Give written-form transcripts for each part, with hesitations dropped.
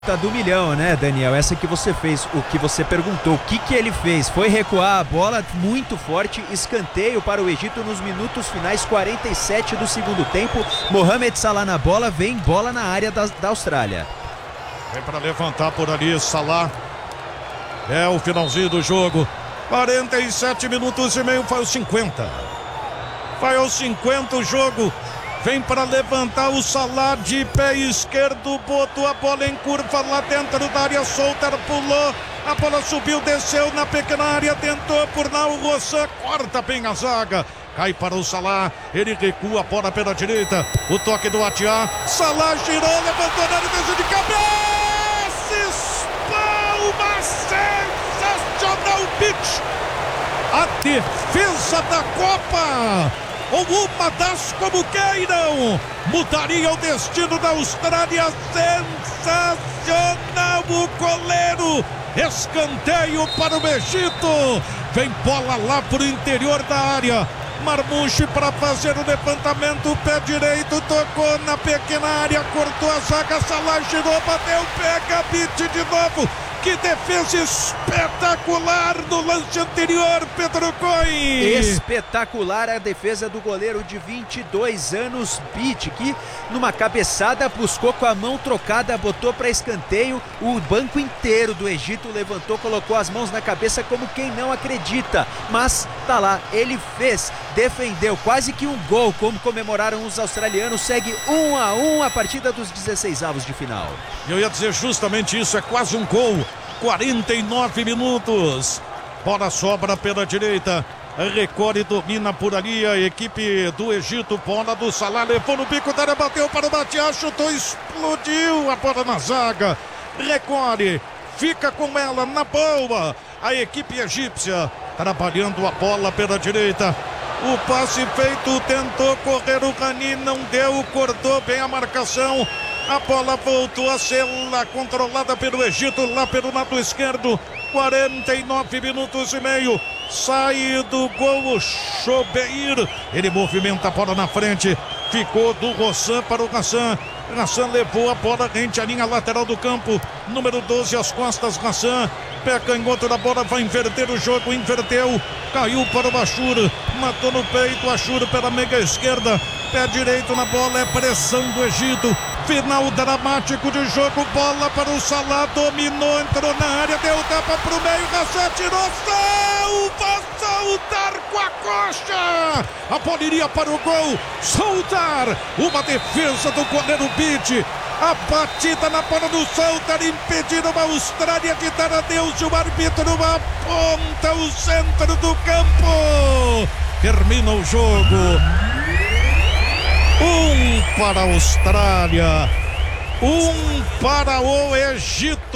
Do milhão, né, Daniel? Essa que você fez, o que você perguntou, o que ele fez? Foi recuar a bola muito forte, escanteio para o Egito nos minutos finais, 47 do segundo tempo. Mohamed Salah na bola, vem bola na área da Austrália. Vem para levantar por ali, Salah. É o finalzinho do jogo. 47 minutos e meio, vai aos 50. Vai aos 50 o jogo. Vem para levantar o Salah de pé esquerdo, botou a bola em curva lá dentro da área, Soutar pulou, a bola subiu, desceu na pequena área, tentou por lá o Rossan, corta bem a zaga, cai para o Salah, ele recua a bola pela direita, o toque do Atiá, Salah girou, levantou na defesa de cabeça, espalma, sensacional pitch, a defesa da Copa! Ou uma das, como queiram, mudaria o destino da Austrália. Sensacional o goleiro, escanteio para o Egito, vem bola lá para o interior da área, Marmouche para fazer o levantamento, pé direito, tocou na pequena área, cortou a zaga, Salah girou, bateu, pega, Bit de novo. Que defesa espetacular no lance anterior, Pedro Coin. Espetacular a defesa do goleiro de 22 anos, Bit, que numa cabeçada buscou com a mão trocada, botou para escanteio, o banco inteiro do Egito levantou, colocou as mãos na cabeça como quem não acredita, mas tá lá, ele fez, defendeu, quase que um gol, como comemoraram os australianos, segue 1-1 a partida dos 16avos de final. Eu ia dizer justamente isso, é quase um gol. 49 minutos, bola sobra pela direita, Record domina por ali a equipe do Egito, bola do Salah, levou no bico da área, bateu para o Batiá, chutou, explodiu a bola na zaga, Record fica com ela na boa, a equipe egípcia trabalhando a bola pela direita, o passe feito, tentou correr o Rani, não deu, cortou bem a marcação. A bola voltou a ser lá controlada pelo Egito, lá pelo lado esquerdo. 49 minutos e meio. Sai do gol o Chobeir. Ele movimenta a bola na frente. Ficou do Rossan para o Hassan. Hassan levou a bola rente à linha lateral do campo. Número 12 às costas, Hassan. Pé canhoto da bola, vai inverter o jogo. Inverteu. Caiu para o Ashur. Matou no peito. Ashur pela meia esquerda. Pé direito na bola. É pressão do Egito. Final dramático de jogo, bola para o Salah, dominou, entrou na área, deu tapa para o meio, Hassan tirou, Soutar com a coxa, a bola iria para o gol, Soutar, uma defesa do goleiro Bit, a batida na bola do Soutar, impedindo a Austrália de dar adeus, o árbitro aponta o centro do campo, termina o jogo. 1 para a Austrália, 1 para o Egito.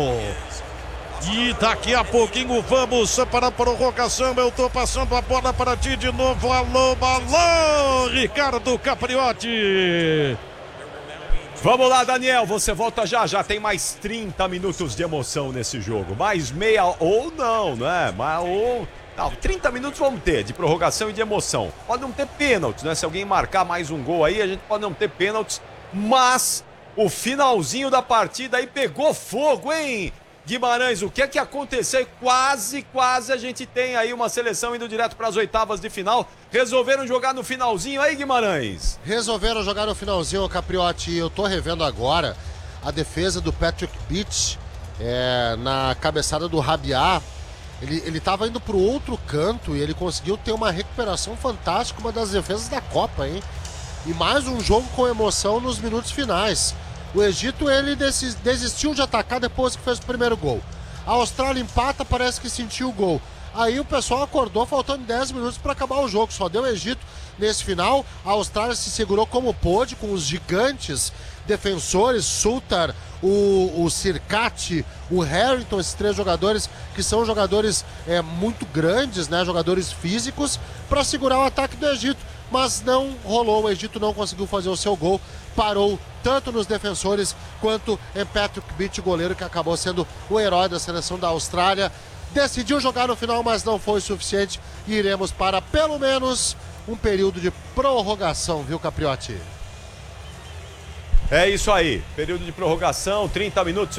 E daqui a pouquinho vamos para a prorrogação. Eu tô passando a bola para ti de novo. Alô, alô, Ricardo Capriotti. Vamos lá, Daniel, você volta já. Já tem mais 30 minutos de emoção nesse jogo. Mais meia, ou não, né? Mas ou... Não, 30 minutos vamos ter de prorrogação e de emoção. Pode não ter pênaltis, né? Se alguém marcar mais um gol aí, a gente pode não ter pênaltis. Mas o finalzinho da partida aí pegou fogo, hein? Guimarães, o que é que aconteceu? Quase a gente tem aí uma seleção indo direto para as oitavas de final. Resolveram jogar no finalzinho aí, Guimarães? Resolveram jogar no finalzinho, Capriotti. Eu tô revendo agora a defesa do Patrick Bit na cabeçada do Rabiat. Ele estava indo para o outro canto e ele conseguiu ter uma recuperação fantástica, uma das defesas da Copa, hein? E mais um jogo com emoção nos minutos finais. O Egito, ele desistiu de atacar depois que fez o primeiro gol. A Austrália empata, parece que sentiu o gol. Aí o pessoal acordou, faltando 10 minutos para acabar o jogo. Só deu o Egito nesse final. A Austrália se segurou como pôde, com os gigantes defensores, Soutar, o Sirkati, o Harrington, esses 3 jogadores que são jogadores muito grandes, né, jogadores físicos, para segurar o ataque do Egito, mas não rolou, o Egito não conseguiu fazer o seu gol, parou tanto nos defensores quanto em Patrick Bit, goleiro que acabou sendo o herói da seleção da Austrália, decidiu jogar no final, mas não foi suficiente e iremos para pelo menos um período de prorrogação, viu, Capriotti? É isso aí. Período de prorrogação, 30 minutos.